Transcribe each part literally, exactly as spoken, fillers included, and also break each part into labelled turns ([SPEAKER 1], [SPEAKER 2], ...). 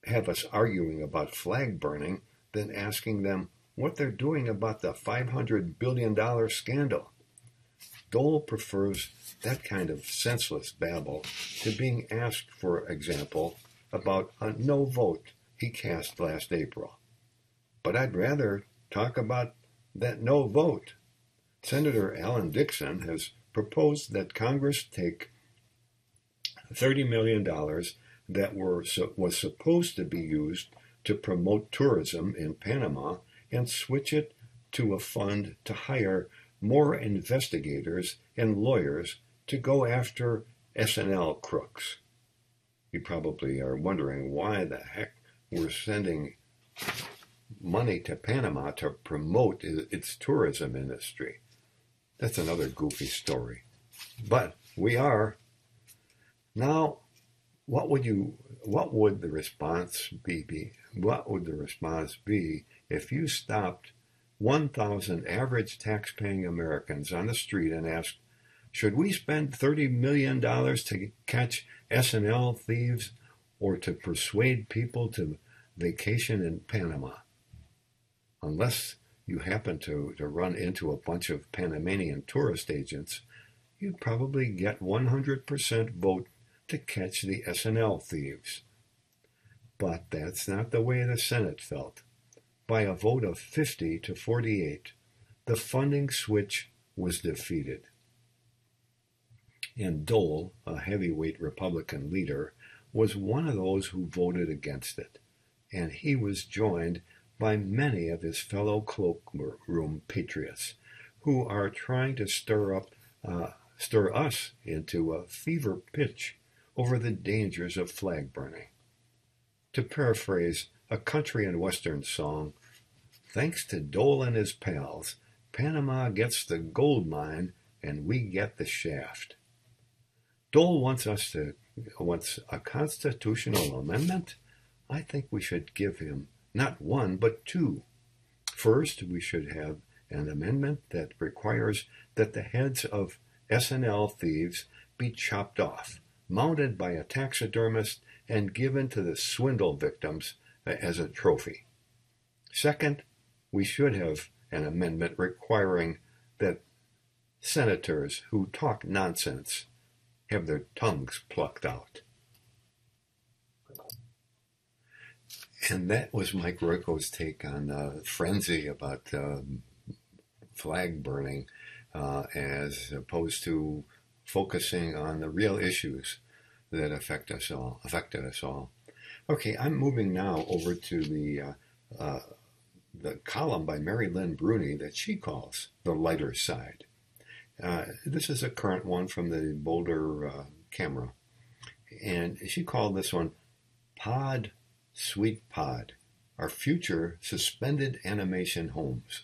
[SPEAKER 1] have us arguing about flag burning than asking them what they're doing about the five hundred billion dollars scandal. Dole prefers that kind of senseless babble to being asked, for example, about a no vote he cast last April. But I'd rather talk about that no vote. Senator Alan Dixon has proposed that Congress take thirty million dollars that were was supposed to be used to promote tourism in Panama and switch it to a fund to hire more investigators and lawyers to go after S N L crooks. You probably are wondering why the heck we're sending money to Panama to promote its tourism industry. That's another goofy story. But we are. Now, what would you what would the response be, be what would the response be if you stopped one thousand average tax-paying Americans on the street and asked, should we spend thirty million dollars to catch S N L thieves or to persuade people to vacation in Panama? Unless you happen to, to run into a bunch of Panamanian tourist agents, you'd probably get one hundred percent vote to catch the S N L thieves. But that's not the way the Senate felt. By a vote of fifty to forty-eight, the funding switch was defeated. And Dole, a heavyweight Republican leader, was one of those who voted against it, and he was joined by many of his fellow cloakroom patriots who are trying to stir up, uh, stir us into a fever pitch over the dangers of flag burning. To paraphrase a country and western song, thanks to Dole and his pals, Panama gets the gold mine and we get the shaft. Dole wants us to wants a constitutional amendment. I think we should give him not one, but two. First, we should have an amendment that requires that the heads of S N L thieves be chopped off, mounted by a taxidermist, and given to the swindle victims as a trophy. Second, we should have an amendment requiring that senators who talk nonsense have their tongues plucked out. And that was Mike Royko's take on uh, frenzy about uh, flag burning uh, as opposed to focusing on the real issues that affect us all, affected us all. Okay, I'm moving now over to the uh, uh, the column by Mary Lynn Bruni that she calls The Lighter Side. Uh, this is a current one from the Boulder uh, Camera. And she called this one Pod, Sweet Pod, Our Future Suspended Animation Homes.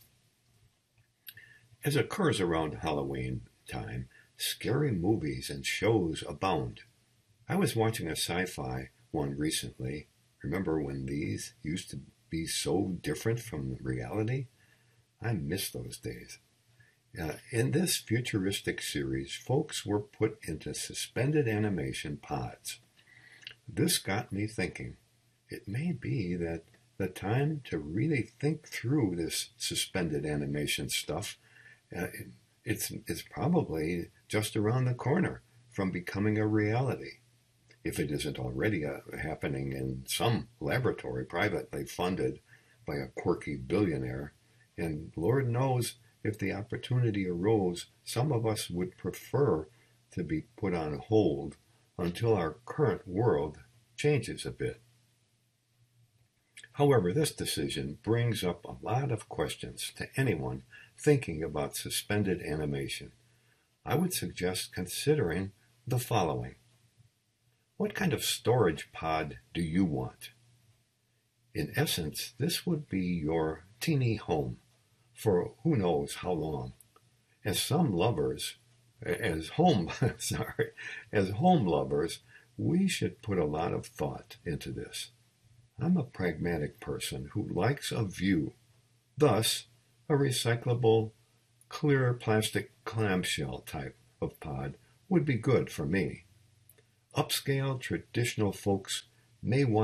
[SPEAKER 1] As occurs around Halloween time, scary movies and shows abound. I was watching a sci-fi one recently. Remember when these used to be so different from reality? I miss those days. Uh, in this futuristic series, folks were put into suspended animation pods. This got me thinking. It may be that the time to really think through this suspended animation stuff, uh, it's, it's probably just around the corner from becoming a reality, if it isn't already uh, happening in some laboratory privately funded by a quirky billionaire. And Lord knows, if the opportunity arose, some of us would prefer to be put on hold until our current world changes a bit. However, this decision brings up a lot of questions to anyone thinking about suspended animation. I would suggest considering the following. What kind of storage pod do you want? In essence, this would be your teeny home for who knows how long. As some lovers, as home, sorry, as home lovers, we should put a lot of thought into this. I'm a pragmatic person who likes a view. Thus, a recyclable, clear plastic clamshell type of pod would be good for me. Upscale traditional folks may want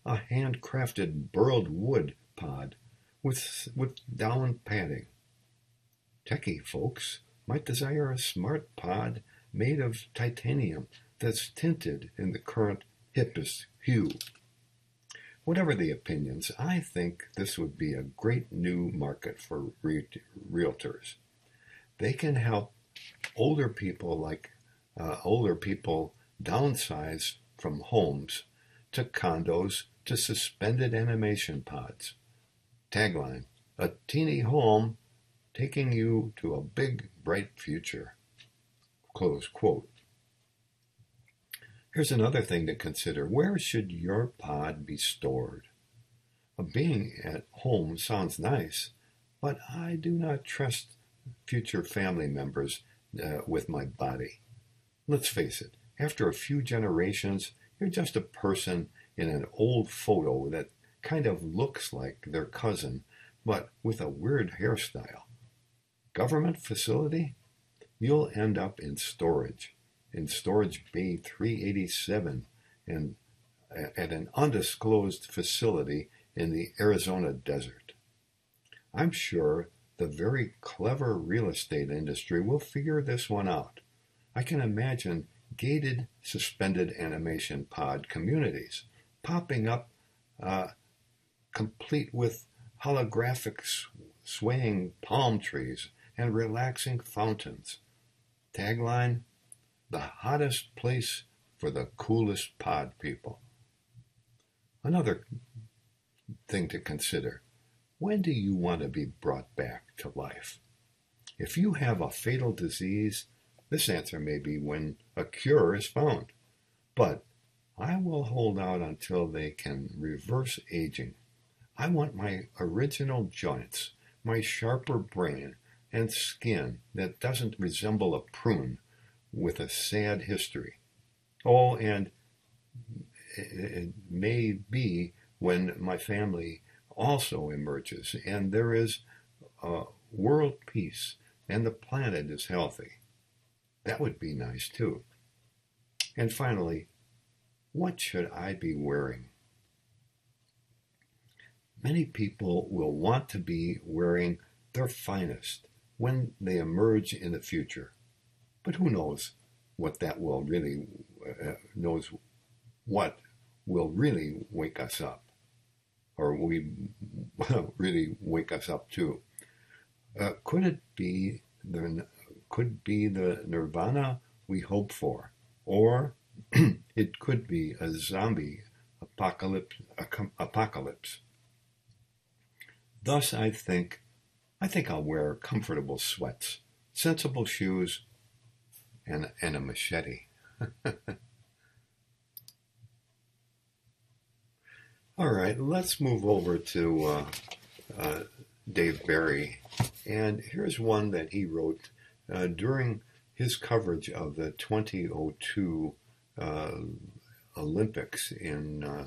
[SPEAKER 1] a handcrafted burled wood pod with, with down padding. Techie folks might desire a smart pod made of titanium that's tinted in the current hippest hue. Whatever the opinions, I think this would be a great new market for re- realtors. They can help older people like uh, older people downsize from homes to condos to suspended animation pods. Tagline: a teeny home taking you to a big, bright future. Close quote. Here's another thing to consider. Where should your pod be stored? Being at home sounds nice, but I do not trust future family members uh, with my body. Let's face it, after a few generations, you're just a person in an old photo that kind of looks like their cousin, but with a weird hairstyle. Government facility? You'll end up in storage, in Storage Bay three eighty-seven, and at an undisclosed facility in the Arizona desert. I'm sure the very clever real estate industry will figure this one out. I can imagine gated suspended animation pod communities popping up, uh, complete with holographic swaying palm trees and relaxing fountains. Tagline: the hottest place for the coolest pod people. Another thing to consider: when do you want to be brought back to life? If you have a fatal disease, this answer may be when a cure is found. But I will hold out until they can reverse aging. I want my original joints, my sharper brain, and skin that doesn't resemble a prune with a sad history. Oh, and it may be when my family also emerges and there is uh, world peace and the planet is healthy. That would be nice too. And finally, what should I be wearing? Many people will want to be wearing their finest when they emerge in the future. But who knows what that will really, uh, knows what will really wake us up, or we really wake us up too. Uh, could it be the could be the nirvana we hope for, or it could be a zombie apocalypse. Apocalypse. Thus, I think, I think I'll wear comfortable sweats, sensible shoes, and and a machete. All right, let's move over to uh, uh, Dave Barry. And here's one that he wrote uh, during his coverage of the twenty oh two uh, Olympics in, uh,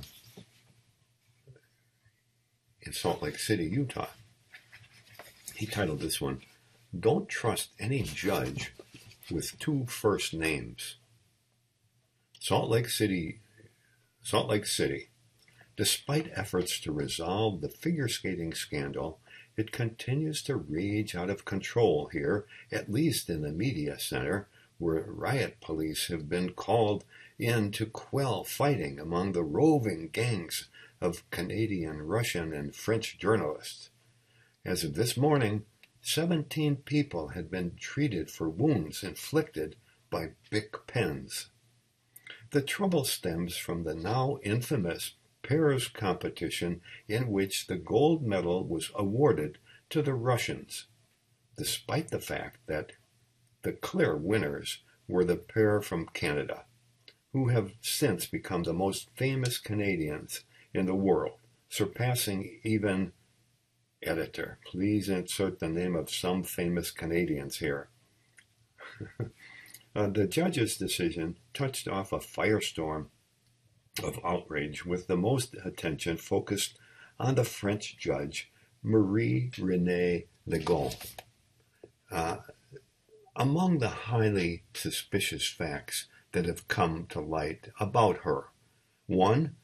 [SPEAKER 1] in Salt Lake City, Utah. He titled this one, "Don't Trust Any Judge with Two First Names." Salt Lake City, Salt Lake City. Despite efforts to resolve the figure skating scandal, it continues to rage out of control here, at least in the media center, where riot police have been called in to quell fighting among the roving gangs of Canadian, Russian, and French journalists. As of this morning, seventeen people had been treated for wounds inflicted by Bic pens. The trouble stems from the now infamous pairs competition in which the gold medal was awarded to the Russians, despite the fact that the clear winners were the pair from Canada, who have since become the most famous Canadians in the world, surpassing even, editor, please insert the name of some famous Canadians here. uh, the judge's decision touched off a firestorm of outrage, with the most attention focused on the French judge Marie-Renée Legault. Uh, among the highly suspicious facts that have come to light about her, one,